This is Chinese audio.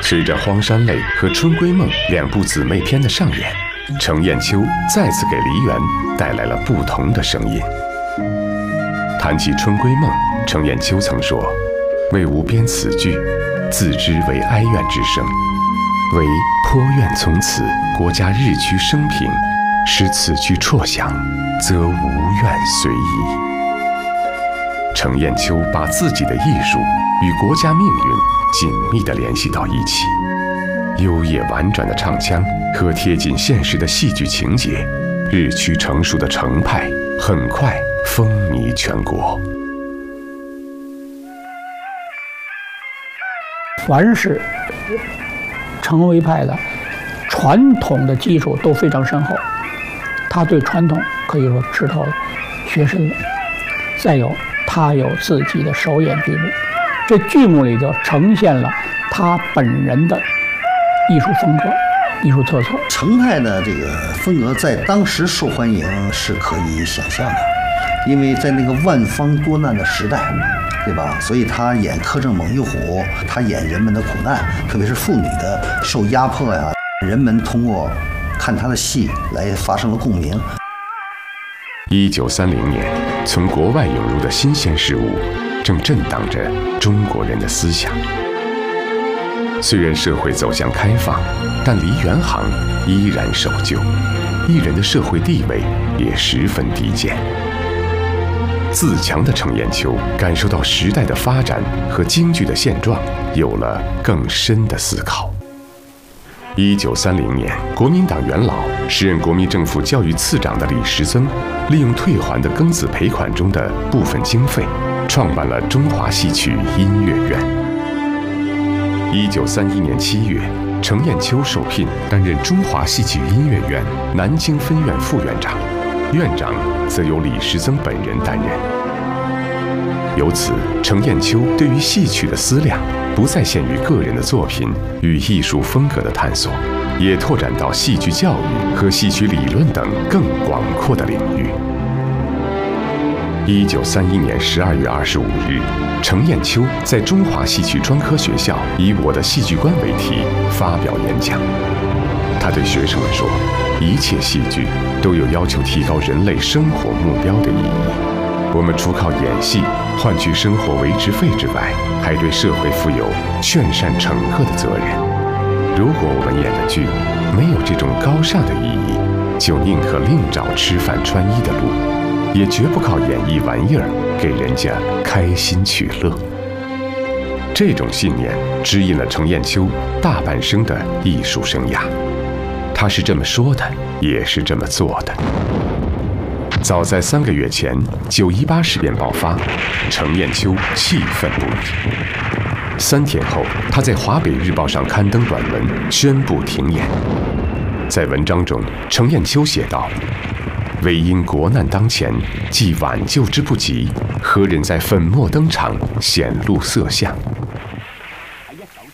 随着《荒山泪》和《春闺梦》两部姊妹篇的上演，程砚秋再次给梨园带来了不同的声音。谈起《春闺梦》，程砚秋曾说：“为吾编此句，自知为哀怨之声，唯颇愿从此国家日趋升平，使此句辍响，则无怨随矣。”程砚秋把自己的艺术与国家命运紧密地联系到一起，优雅婉转的唱腔和贴近现实的戏剧情节，日趋成熟的程派很快风靡全国。 凡是程维派的传统的基础都非常深厚，他对传统可以说吃透了、学深了。再有，他有自己的首演剧目，这剧目里就呈现了他本人的艺术风格、艺术特色。 程派的这个风格在当时受欢迎是可以想象的，因为在那个万方多难的时代，对吧？所以他演苛政猛于虎，他演人们的苦难，特别是妇女的受压迫呀，人们通过看他的戏来发生了共鸣。 1930年，从国外涌入的新鲜事物正震荡着中国人的思想。虽然社会走向开放，但梨园行依然守旧，艺人的社会地位也十分低贱。自强的程砚秋感受到时代的发展和京剧的现状，有了更深的思考。1930年，国民党元老、时任国民政府教育次长的李时增，利用退还的庚子赔款中的部分经费，创办了中华戏曲音乐院。1931年7月，程砚秋受聘担任中华戏曲音乐院南京分院副院长，院长则由李时增本人担任。由此，程砚秋对于戏曲的思量不再限于个人的作品与艺术风格的探索，也拓展到戏剧教育和戏曲理论等更广阔的领域。1931年12月25日，程砚秋在中华戏曲专科学校以“我的戏剧观”为题发表演讲。他对学生们说：“一切戏剧都有要求提高人类生活目标的意义。我们除靠演戏换取生活维持费之外，还对社会负有劝善惩恶的责任。如果我们演的剧没有这种高尚的意义，就宁可另找吃饭穿衣的路，也绝不靠演艺玩意儿给人家开心取乐。”这种信念指引了程砚秋大半生的艺术生涯。他是这么说的，也是这么做的。早在3个月前，9·18事变爆发，程砚秋气愤不已。3天后，他在《华北日报》上刊登短文，宣布停演。在文章中，程砚秋写道：“唯因国难当前，既挽救之不及，何忍在粉墨登场，显露色相？